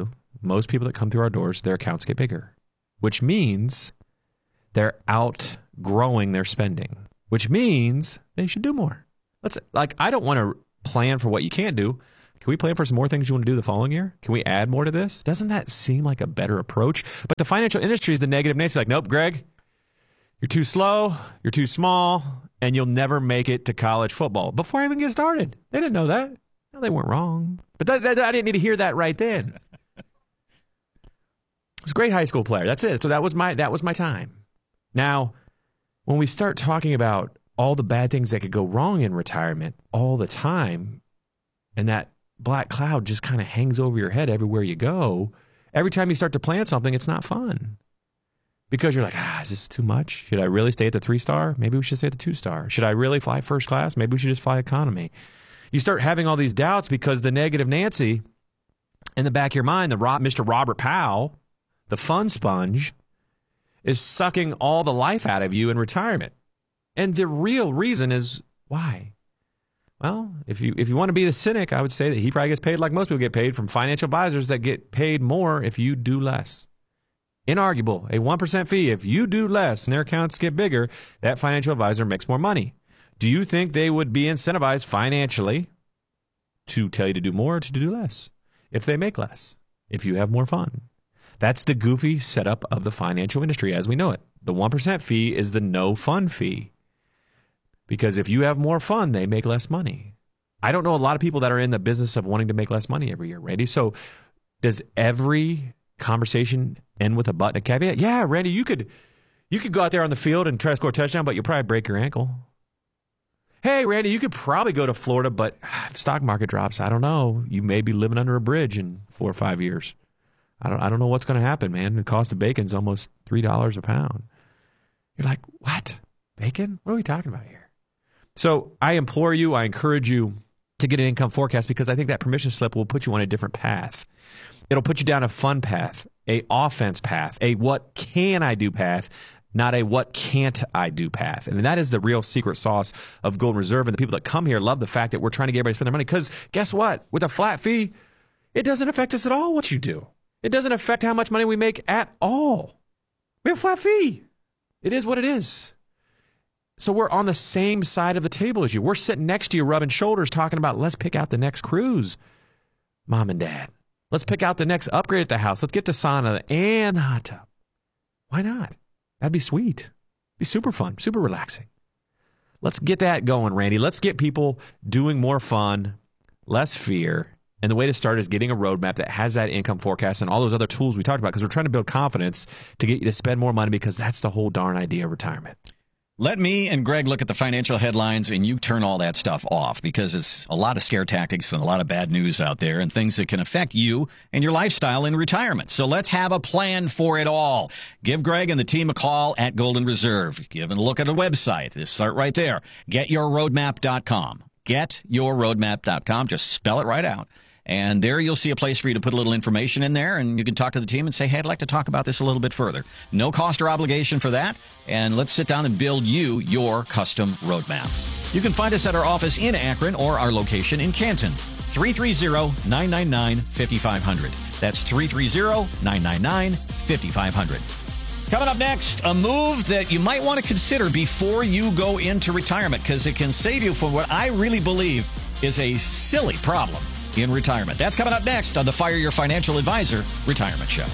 most people that come through our doors, their accounts get bigger, which means they're outgrowing their spending, which means they should do more. I don't want to plan for what you can't do. Can we plan for some more things you want to do the following year? Can we add more to this? Doesn't that seem like a better approach? But the financial industry is the negative Nancy. Like, nope, Greg, you're too slow, you're too small, and you'll never make it to college football. Before I even get started, they didn't know that. No, they weren't wrong. But I didn't need to hear that right then. It's a great high school player. That's it. So that was my time. Now, when we start talking about all the bad things that could go wrong in retirement all the time, and that black cloud just kind of hangs over your head everywhere you go, every time you start to plan something, it's not fun. Because you're like, is this too much? Should I really stay at the 3-star? Maybe we should stay at the 2-star. Should I really fly first class? Maybe we should just fly economy. You start having all these doubts because the negative Nancy in the back of your mind, Mr. Robert Powell, the fun sponge, is sucking all the life out of you in retirement. And the real reason is why? Well, if you want to be the cynic, I would say that he probably gets paid like most people get paid from financial advisors that get paid more if you do less. Inarguable, a 1% fee. If you do less and their accounts get bigger, that financial advisor makes more money. Do you think they would be incentivized financially to tell you to do more or to do less if they make less, if you have more fun? That's the goofy setup of the financial industry as we know it. The 1% fee is the no fun fee. Because if you have more fun, they make less money. I don't know a lot of people that are in the business of wanting to make less money every year, Randy. So does every conversation end with a but, a caveat? Yeah, Randy, you could go out there on the field and try to score a touchdown, but you'll probably break your ankle. Hey, Randy, you could probably go to Florida, but if stock market drops, I don't know. You may be living under a bridge in 4 or 5 years. I don't know what's going to happen, man. The cost of bacon is almost $3 a pound. You're like, what? Bacon? What are we talking about here? So I implore you, I encourage you to get an income forecast because I think that permission slip will put you on a different path. It'll put you down a fun path, a offense path, a what can I do path, not a what can't I do path. And that is the real secret sauce of Golden Reserve. And the people that come here love the fact that we're trying to get everybody to spend their money because guess what? With a flat fee, it doesn't affect us at all what you do. It doesn't affect how much money we make at all. We have a flat fee. It is what it is. So we're on the same side of the table as you. We're sitting next to you, rubbing shoulders, talking about let's pick out the next cruise, Mom and Dad. Let's pick out the next upgrade at the house. Let's get the sauna and the hot tub. Why not? That'd be sweet. Be super fun, super relaxing. Let's get that going, Randy. Let's get people doing more fun, less fear. And the way to start is getting a roadmap that has that income forecast and all those other tools we talked about because we're trying to build confidence to get you to spend more money because that's the whole darn idea of retirement. Let me and Greg look at the financial headlines and you turn all that stuff off because it's a lot of scare tactics and a lot of bad news out there and things that can affect you and your lifestyle in retirement. So let's have a plan for it all. Give Greg and the team a call at Golden Reserve. Give them a look at the website. Just start right there. GetYourRoadmap.com. GetYourRoadmap.com. Just spell it right out. And there you'll see a place for you to put a little information in there, and you can talk to the team and say, hey, I'd like to talk about this a little bit further. No cost or obligation for that, and let's sit down and build you your custom roadmap. You can find us at our office in Akron or our location in Canton, 330-999-5500. That's 330-999-5500. Coming up next, a move that you might want to consider before you go into retirement because it can save you from what I really believe is a silly problem in retirement. That's coming up next on the Fire Your Financial Advisor Retirement Show.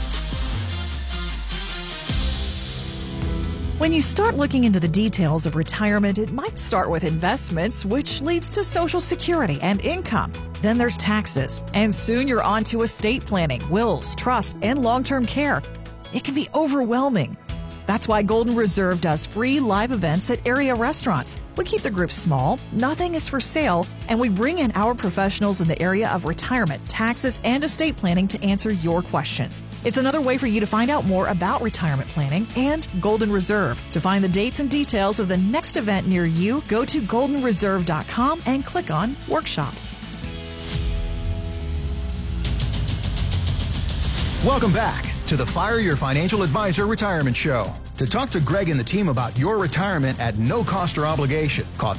When you start looking into the details of retirement, it might start with investments, which leads to Social Security and income. Then there's taxes, and soon you're on to estate planning, wills, trust, and long-term care. It can be overwhelming. That's why Golden Reserve does free live events at area restaurants. We keep the groups small, nothing is for sale, and we bring in our professionals in the area of retirement, taxes, and estate planning to answer your questions. It's another way for you to find out more about retirement planning and Golden Reserve. To find the dates and details of the next event near you, go to goldenreserve.com and click on Workshops. Welcome back to the Fire Your Financial Advisor Retirement Show. To talk to Greg and the team about your retirement at no cost or obligation, call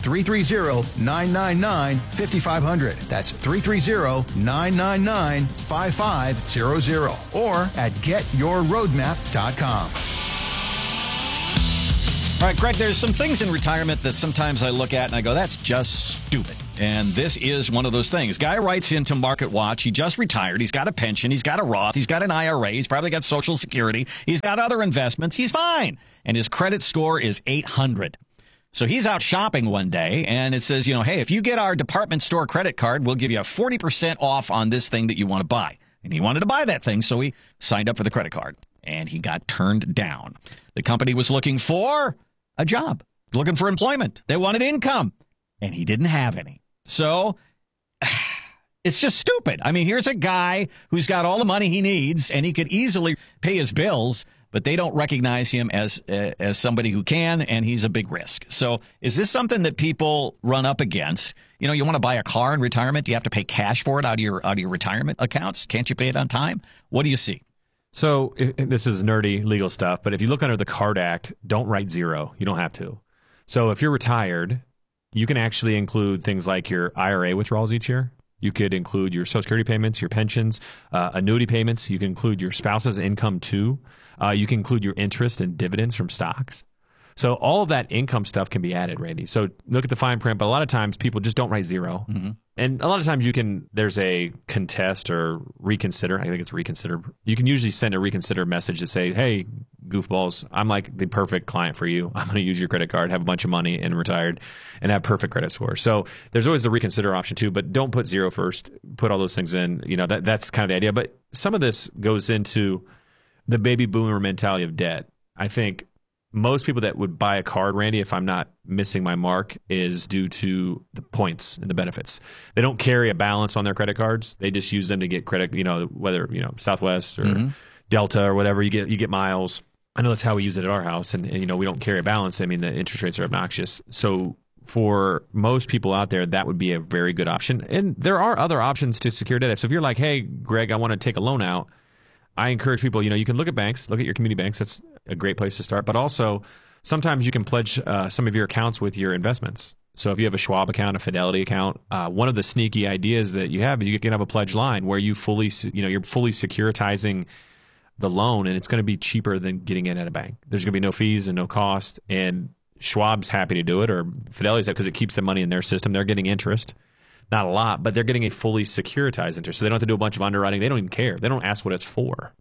330-999-5500. That's 330-999-5500 or at getyourroadmap.com. All right, Greg, there's some things in retirement that sometimes I look at and I go, that's just stupid. And this is one of those things. Guy writes into Market Watch. He just retired. He's got a pension. He's got a Roth. He's got an IRA. He's probably got Social Security. He's got other investments. He's fine. And his credit score is 800. So he's out shopping one day, and it says, hey, if you get our department store credit card, we'll give you a 40% off on this thing that you want to buy. And he wanted to buy that thing, so he signed up for the credit card. And he got turned down. The company was looking for a job, looking for employment. They wanted income, and he didn't have any. So it's just stupid. I mean, here's a guy who's got all the money he needs, and he could easily pay his bills, but they don't recognize him as somebody who can, and he's a big risk. So is this something that people run up against? You want to buy a car in retirement? Do you have to pay cash for it out of your retirement accounts? Can't you pay it on time? What do you see? So this is nerdy legal stuff, but if you look under the CARD Act, don't write zero. You don't have to. So if you're retired, you can actually include things like your IRA withdrawals each year. You could include your Social Security payments, your pensions, annuity payments. You can include your spouse's income too. You can include your interest and dividends from stocks. So all of that income stuff can be added, Randy. So look at the fine print, but a lot of times people just don't write zero. Mm-hmm. And a lot of times there's a contest or reconsider. I think it's reconsider. You can usually send a reconsider message to say, hey, goofballs, I'm like the perfect client for you. I'm going to use your credit card, have a bunch of money and retired and have perfect credit score. So there's always the reconsider option too, but don't put zero first. Put all those things in. That's kind of the idea. But some of this goes into the baby boomer mentality of debt. I think most people that would buy a card, Randy, if I'm not missing my mark, is due to the points and the benefits. They don't carry a balance on their credit cards. They just use them to get credit, whether, Southwest or Delta or whatever, you get miles. I know that's how we use it at our house. And we don't carry a balance. I mean, the interest rates are obnoxious. So for most people out there, that would be a very good option. And there are other options to secure debt. So if you're like, hey, Greg, I want to take a loan out, I encourage people, you can look at banks, look at your community banks. That's a great place to start. But also, sometimes you can pledge some of your accounts with your investments. So if you have a Schwab account, a Fidelity account, one of the sneaky ideas that you have, you can have a pledge line where you're fully securitizing the loan, and it's going to be cheaper than getting it at a bank. There's going to be no fees and no cost. And Schwab's happy to do it, or Fidelity's because it keeps the money in their system. They're getting interest. Not a lot, but they're getting a fully securitized interest. So they don't have to do a bunch of underwriting. They don't even care. They don't ask what it's for.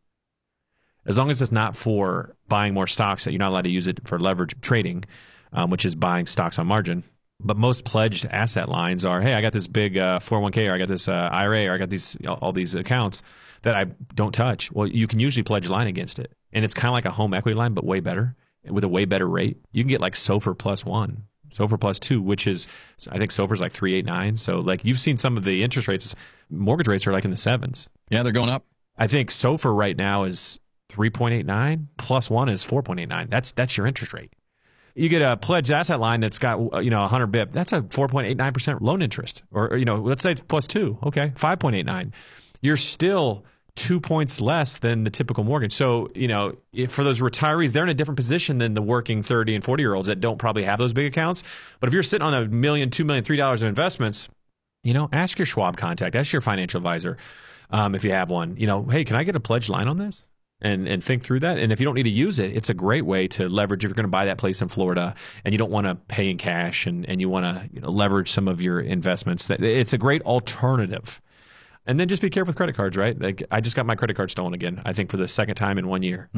As long as it's not for buying more stocks, that you're not allowed to use it for leverage trading, which is buying stocks on margin. But most pledged asset lines are, hey, I got this big 401k, or I got this IRA, or I got all these accounts that I don't touch. Well, you can usually pledge a line against it. And it's kind of like a home equity line, but way better, with a way better rate. You can get like SOFR plus 1. SOFR plus 2, which is, I think SOFR's like 3.89. So like you've seen some of the interest rates, mortgage rates are like in the 7s. Yeah, they're going up. I think SOFR right now is 3.89 plus 1 is 4.89. That's your interest rate. You get a pledged asset line that's got 100 bip. That's a 4.89% loan interest, or let's say it's plus 2. Okay, 5.89. You're still 2 points less than the typical mortgage. So, for those retirees, they're in a different position than the working 30 and 40-year-olds that don't probably have those big accounts. But if you're sitting on $1 million, $2 million, $3 of investments, ask your Schwab contact, ask your financial advisor if you have one. Hey, can I get a pledge line on this? And think through that. And if you don't need to use it, it's a great way to leverage if you're going to buy that place in Florida and you don't want to pay in cash and you want to leverage some of your investments. It's a great alternative. And then just be careful with credit cards, right? Like I just got my credit card stolen again, I think for the second time in 1 year.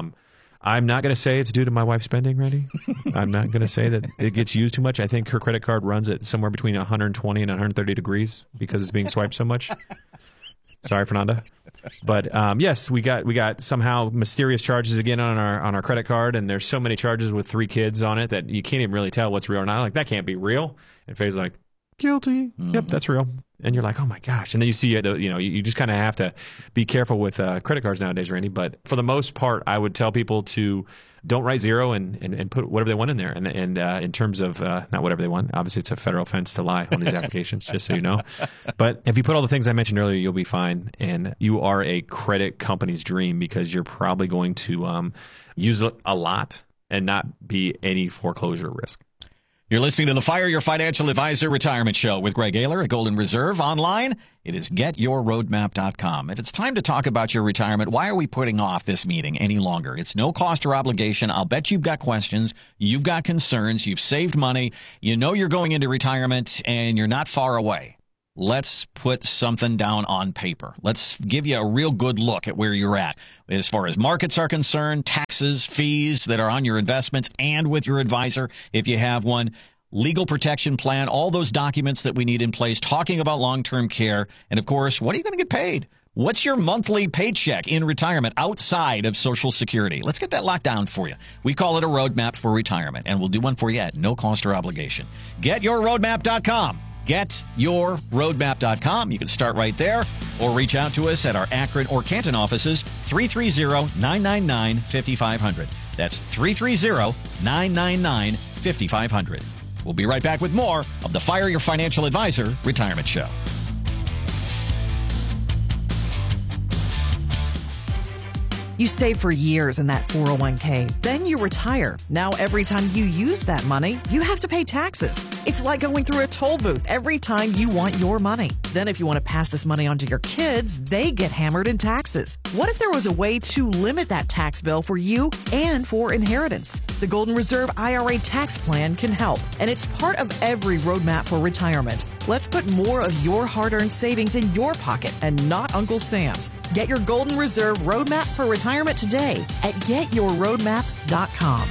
I'm not going to say it's due to my wife's spending, Randy. I'm not going to say that it gets used too much. I think her credit card runs at somewhere between 120 and 130 degrees because it's being swiped so much. Sorry, Fernanda. But yes, we got somehow mysterious charges again on our credit card, and there's so many charges with 3 kids on it that you can't even really tell what's real or not. Like, that can't be real. And Faye's like, guilty. Mm-hmm. Yep, that's real. And you're like, oh my gosh. And then you see, you just kind of have to be careful with credit cards nowadays, Randy. But for the most part, I would tell people to don't write zero and put whatever they want in there. And in terms of not whatever they want, obviously it's a federal offense to lie on these applications, just so you know. But if you put all the things I mentioned earlier, you'll be fine. And you are a credit company's dream because you're probably going to use it a lot and not be any foreclosure risk. You're listening to the Fire Your Financial Advisor Retirement Show with Greg Ayler at Golden Reserve. Online, it is getyourroadmap.com. If it's time to talk about your retirement, why are we putting off this meeting any longer? It's no cost or obligation. I'll bet you've got questions. You've got concerns. You've saved money. You know you're going into retirement, and you're not far away. Let's put something down on paper. Let's give you a real good look at where you're at as far as markets are concerned, taxes, fees that are on your investments, and with your advisor if you have one, legal protection plan, all those documents that we need in place, talking about long-term care, and of course, what are you going to get paid? What's your monthly paycheck in retirement outside of Social Security? Let's get that locked down for you. We call it a roadmap for retirement, and we'll do one for you at no cost or obligation. GetYourRoadmap.com. GetYourRoadmap.com. You can start right there or reach out to us at our Akron or Canton offices, 330-999-5500. That's 330-999-5500. We'll be right back with more of the Fire Your Financial Advisor Retirement Show. You save for years in that 401k. Then you retire. Now, every time you use that money, you have to pay taxes. It's like going through a toll booth every time you want your money. Then if you want to pass this money on to your kids, they get hammered in taxes. What if there was a way to limit that tax bill for you and for inheritance? The Golden Reserve IRA tax plan can help, and it's part of every roadmap for retirement. Let's put more of your hard-earned savings in your pocket and not Uncle Sam's. Get your Golden Reserve roadmap for retirement today at getyourroadmap.com.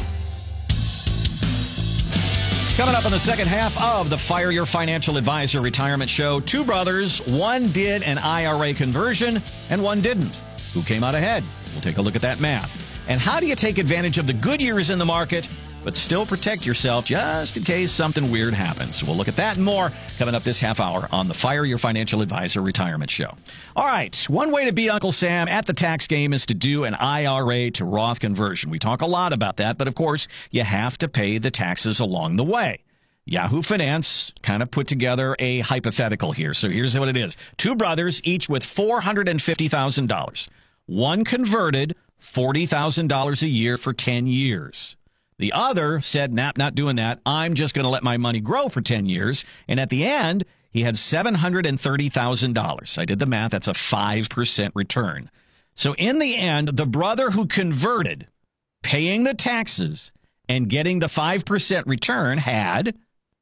Coming up in the second half of the Fire Your Financial Advisor Retirement Show, two brothers, one did an IRA conversion and one didn't. Who came out ahead? We'll take a look at that math. And how do you take advantage of the good years in the market but still protect yourself just in case something weird happens? We'll look at that and more coming up this half hour on the Fire Your Financial Advisor Retirement Show. All right, one way to beat Uncle Sam at the tax game is to do an IRA to Roth conversion. We talk a lot about that, but of course, you have to pay the taxes along the way. Yahoo Finance kind of put together a hypothetical here. So here's what it is. Two brothers, each with $450,000. One converted $40,000 a year for 10 years. The other said, nah, not doing that. I'm just going to let my money grow for 10 years. And at the end, he had $730,000. I did the math. That's a 5% return. So in the end, the brother who converted, paying the taxes and getting the 5% return had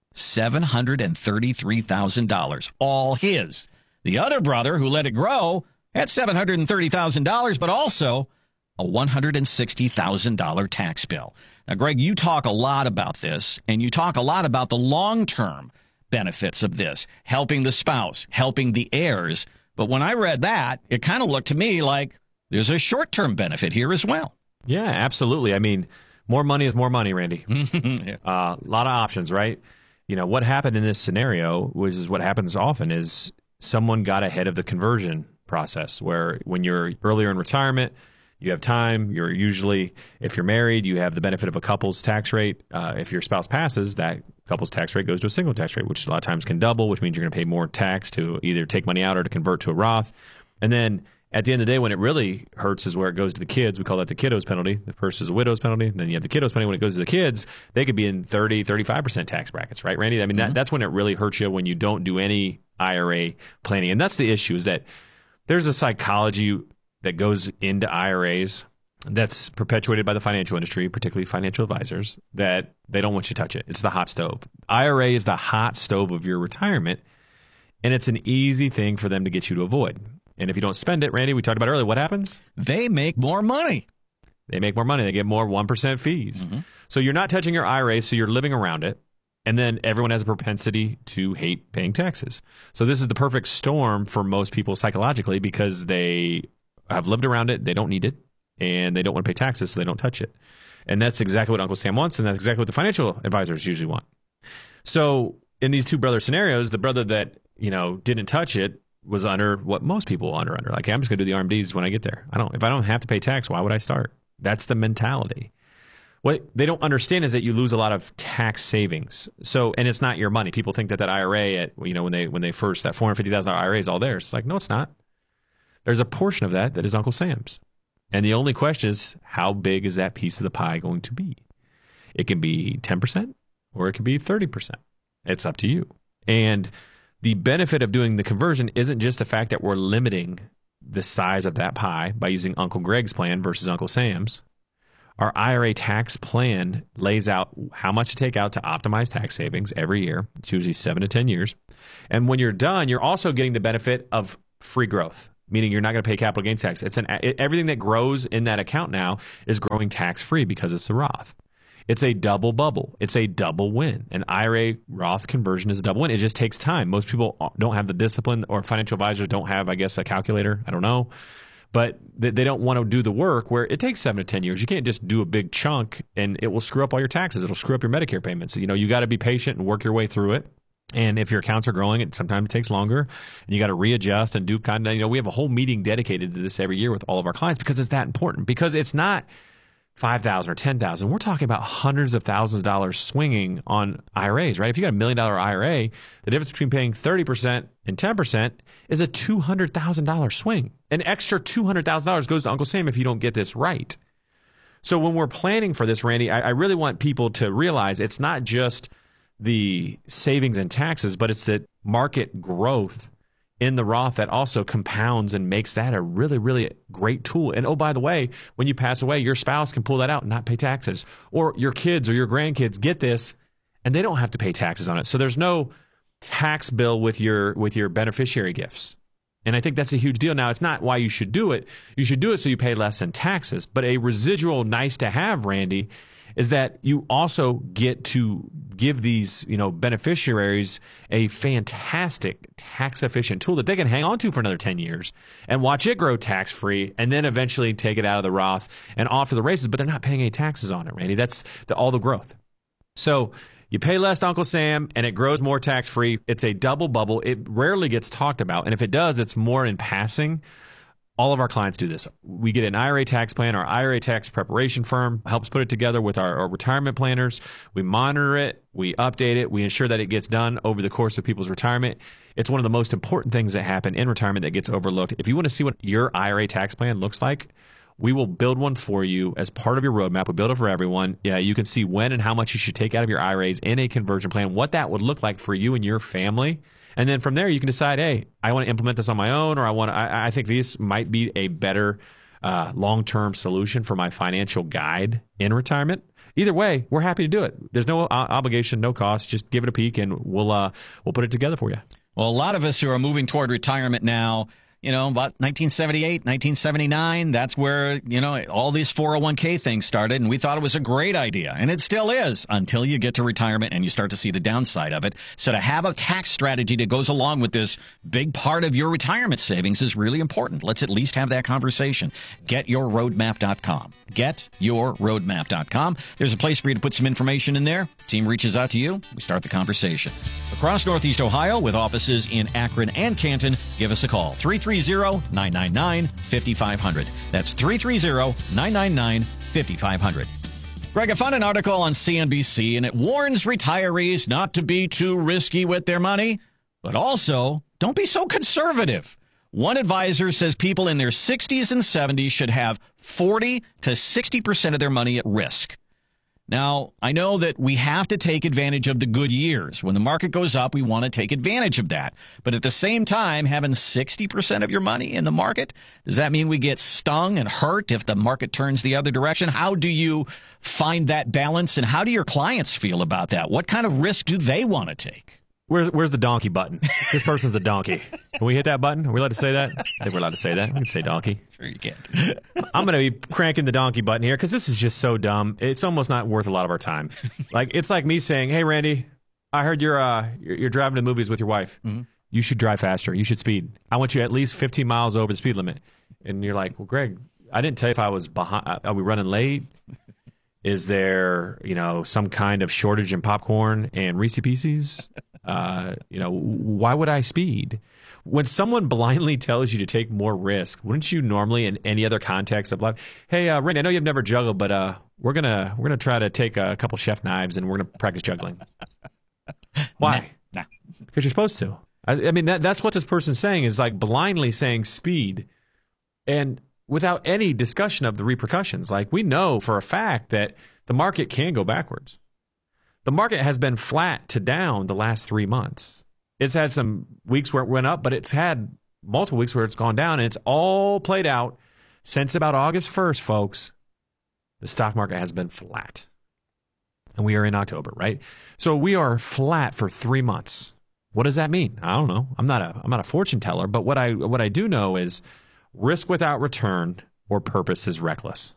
$733,000, all his. The other brother who let it grow had $730,000, but also a $160,000 tax bill. Now, Greg, you talk a lot about this, and you talk a lot about the long-term benefits of this, helping the spouse, helping the heirs. But when I read that, it kind of looked to me like there's a short-term benefit here as well. Yeah, absolutely. I mean, more money is more money, Randy. Yeah. A lot of options, right? You know, what happened in this scenario, which is what happens often, is someone got ahead of the conversion process, where when you're earlier in retirement, you have time. You're usually, if you're married, you have the benefit of a couple's tax rate. If your spouse passes, that couple's tax rate goes to a single tax rate, which a lot of times can double, which means you're going to pay more tax to either take money out or to convert to a Roth. And then at the end of the day, when it really hurts is where it goes to the kids. We call that the kiddos penalty. The first is a widow's penalty. And then you have the kiddos penalty. When it goes to the kids, they could be in 30, 35% tax brackets, right, Randy? I mean, that's when it really hurts you, when you don't do any IRA planning. And that's the issue, is that there's a psychology that goes into IRAs that's perpetuated by the financial industry, particularly financial advisors, that they don't want you to touch it. It's the hot stove. IRA is the hot stove of your retirement, and it's an easy thing for them to get you to avoid. And if you don't spend it, Randy, we talked about earlier, what happens? They make more money. They make more money. They get more 1% fees. Mm-hmm. So you're not touching your IRA, so you're living around it. And then everyone has a propensity to hate paying taxes. So this is the perfect storm for most people psychologically, because they have lived around it, they don't need it, and they don't want to pay taxes, so they don't touch it. And that's exactly what Uncle Sam wants, and that's exactly what the financial advisors usually want. So in these two brother scenarios, the brother that didn't touch it was under what most people under. Like, hey, I'm just going to do the RMDs when I get there. If I don't have to pay tax, why would I start? That's the mentality. What they don't understand is that you lose a lot of tax savings. So, and it's not your money. People think that IRA when they first, that $450,000 IRA is all theirs. It's like, no, it's not. There's a portion of that is Uncle Sam's. And the only question is, how big is that piece of the pie going to be? It can be 10% or it can be 30%. It's up to you. And the benefit of doing the conversion isn't just the fact that we're limiting the size of that pie by using Uncle Greg's plan versus Uncle Sam's. Our IRA tax plan lays out how much to take out to optimize tax savings every year. It's usually 7 to 10 years. And when you're done, you're also getting the benefit of free growth, meaning you're not going to pay capital gains tax. Everything that grows in that account now is growing tax-free because it's a Roth. It's a double bubble. It's a double win. An IRA Roth conversion is a double win. It just takes time. Most people don't have the discipline, or financial advisors don't have, I guess, a calculator. I don't know. But they don't want to do the work where it takes 7 to 10 years. You can't just do a big chunk and it will screw up all your taxes. It'll screw up your Medicare payments. You got to be patient and work your way through it. And if your accounts are growing, sometimes it takes longer. And you got to readjust and do we have a whole meeting dedicated to this every year with all of our clients because it's that important. Because it's not $5,000 or $10,000. We're talking about hundreds of thousands of dollars swinging on IRAs, right? If you got $1 million IRA, the difference between paying 30% and 10% is a $200,000 swing. An extra $200,000 goes to Uncle Sam if you don't get this right. So when we're planning for this, Randy, I really want people to realize it's not just the savings and taxes, but it's the market growth in the Roth that also compounds and makes that a really, really great tool. And oh, by the way, when you pass away, your spouse can pull that out and not pay taxes. Or your kids or your grandkids get this and they don't have to pay taxes on it. So there's no tax bill with your beneficiary gifts. And I think that's a huge deal. Now, it's not why you should do it. You should do it so you pay less in taxes. But a residual nice to have, Randy, is that you also get to give these, beneficiaries a fantastic tax efficient tool that they can hang on to for another 10 years and watch it grow tax free and then eventually take it out of the Roth and off to the races, but they're not paying any taxes on it, Randy. That's all the growth. So you pay less to Uncle Sam and it grows more tax free. It's a double bubble. It rarely gets talked about. And if it does, it's more in passing. All of our clients do this. We get an IRA tax plan. Our IRA tax preparation firm helps put it together with our retirement planners. We monitor it. We update it. We ensure that it gets done over the course of people's retirement. It's one of the most important things that happen in retirement that gets overlooked. If you want to see what your IRA tax plan looks like, we will build one for you as part of your roadmap. We build it for everyone. Yeah, you can see when and how much you should take out of your IRAs in a conversion plan, what that would look like for you and your family. And then from there, you can decide, hey, I want to implement this on my own, or I think this might be a better long-term solution for my financial guide in retirement. Either way, we're happy to do it. There's no obligation, no cost. Just give it a peek, and we'll put it together for you. Well, a lot of us who are moving toward retirement now, about 1978, 1979, that's where, all these 401k things started, and we thought it was a great idea, and it still is until you get to retirement and you start to see the downside of it. So to have a tax strategy that goes along with this big part of your retirement savings is really important. Let's at least have that conversation. GetYourRoadmap.com. GetYourRoadmap.com. There's a place for you to put some information in there. Team reaches out to you. We start the conversation. Across Northeast Ohio, with offices in Akron and Canton, give us a call. 330-999-5500. That's 330-999-5500. Greg, I found an article on CNBC, and it warns retirees not to be too risky with their money, but also don't be so conservative. One advisor says people in their 60s and 70s should have 40 to 60% of their money at risk. Now, I know that we have to take advantage of the good years. When the market goes up, we want to take advantage of that. But at the same time, having 60% of your money in the market, does that mean we get stung and hurt if the market turns the other direction? How do you find that balance, and how do your clients feel about that? What kind of risk do they want to take? Where's the donkey button? This person's a donkey. Can we hit that button? Are we allowed to say that? I think we're allowed to say that. We can say donkey. Sure you can. I'm going to be cranking the donkey button here because this is just so dumb. It's almost not worth a lot of our time. It's like me saying, hey, Randy, I heard you're driving to movies with your wife. Mm-hmm. You should drive faster. You should speed. I want you at least 15 miles over the speed limit. And you're like, well, Greg, I didn't tell you if I was behind. Are we running late? Is there, some kind of shortage in popcorn and Reese Pieces? Why would I speed? When someone blindly tells you to take more risk, wouldn't you normally, in any other context of life, hey, Randy, I know you've never juggled, but we're gonna try to take a couple chef knives and we're gonna practice juggling. Why? Nah. Because you're supposed to. I mean, that's what this person's saying, is like blindly saying speed, and without any discussion of the repercussions. Like, we know for a fact that the market can go backwards. The market has been flat to down the last 3 months. It's had some weeks where it went up, but it's had multiple weeks where it's gone down, and it's all played out since about August 1st, folks. The stock market has been flat. And we are in October, right? So we are flat for 3 months. What does that mean? I don't know. I'm not a fortune teller, but what I do know is risk without return or purpose is reckless.